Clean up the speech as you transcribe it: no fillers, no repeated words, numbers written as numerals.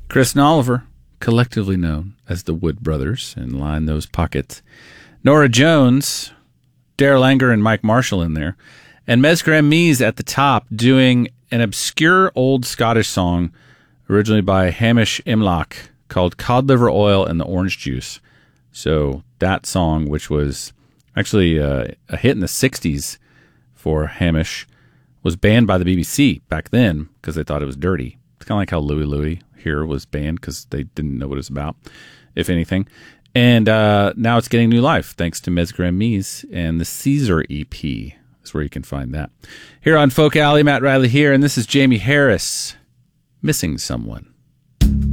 Chris and Oliver, collectively known as the Wood Brothers, and Line Those Pockets. Nora Jones, Daryl Anger, and Mike Marshall in there. And Mesgraham Mies at the top doing an obscure old Scottish song originally by Hamish Imlach called Cod Liver Oil and the Orange Juice. So that song, which was actually a hit in the 60s for Hamish, was banned by the BBC back then because they thought it was dirty. It's kind of like how Louie Louie here was banned because they didn't know what it was about, if anything. And now it's getting new life thanks to Mesgraham Mies and the Caesar EP is where you can find that. Here on Folk Alley, Matt Riley here, and this is Jamie Harris, Missing Someone.